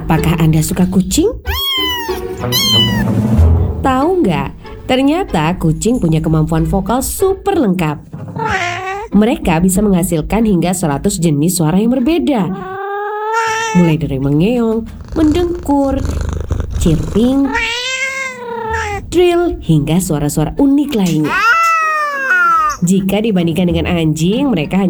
Apakah Anda suka kucing? Tahu nggak? Ternyata kucing punya kemampuan vokal super lengkap. Mereka bisa menghasilkan hingga 100 jenis suara yang berbeda. Mulai dari mengeong, mendengkur, chirping, trill, hingga suara-suara unik lainnya. Jika dibandingkan dengan anjing, mereka hanya